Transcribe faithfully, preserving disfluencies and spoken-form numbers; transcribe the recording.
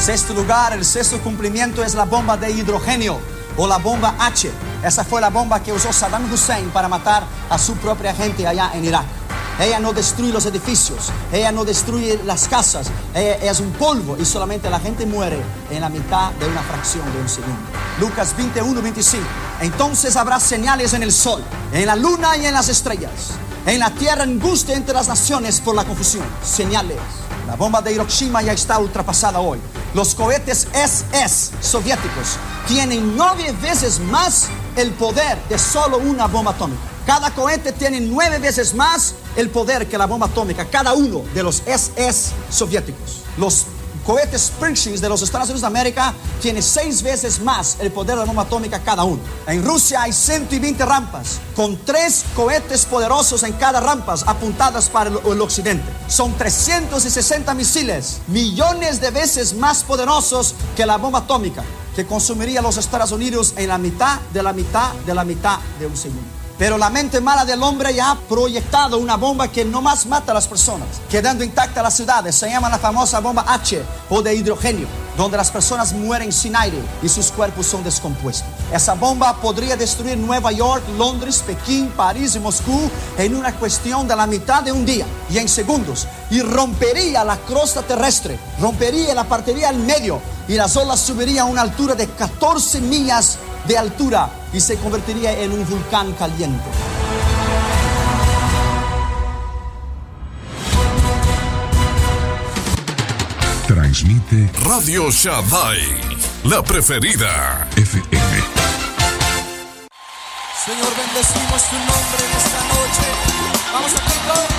Sexto lugar, el sexto cumplimiento es la bomba de hidrógeno o la bomba H. Esa fue la bomba que usó Saddam Hussein para matar a su propia gente allá en Irak. Ella no destruye los edificios, ella no destruye las casas, ella es un polvo y solamente la gente muere en la mitad de una fracción de un segundo. Lucas veintiuno, veinticinco. Entonces habrá señales en el sol, en la luna y en las estrellas. En la tierra angustia entre las naciones por la confusión. Señales. La bomba de Hiroshima ya está ultrapasada hoy. Los cohetes ese ese soviéticos tienen nueve veces más el poder de solo una bomba atómica. Cada cohete tiene nueve veces más el poder que la bomba atómica, cada uno de los ese ese soviéticos. Los cohetes Springfield de los Estados Unidos de América tiene seis veces más el poder de la bomba atómica cada uno. En Rusia hay ciento veinte rampas con tres cohetes poderosos en cada rampa apuntadas para el, el occidente. Son trescientos sesenta misiles, millones de veces más poderosos que la bomba atómica, que consumiría a los Estados Unidos en la mitad de la mitad de la mitad de un segundo. Pero la mente mala del hombre ya ha proyectado una bomba que no más mata a las personas, quedando intactas las ciudades. Se llama la famosa bomba H o de hidrógeno, donde las personas mueren sin aire y sus cuerpos son descompuestos. Esa bomba podría destruir Nueva York, Londres, Pekín, París y Moscú en una cuestión de la mitad de un día y en segundos, y rompería la crosta terrestre, rompería la partiría al medio y las olas subirían a una altura de catorce millas de altura y se convertiría en un volcán caliente. Transmite Radio Shaddai, la preferida F M. Señor, bendecimos tu nombre en esta noche. Vamos a cantar.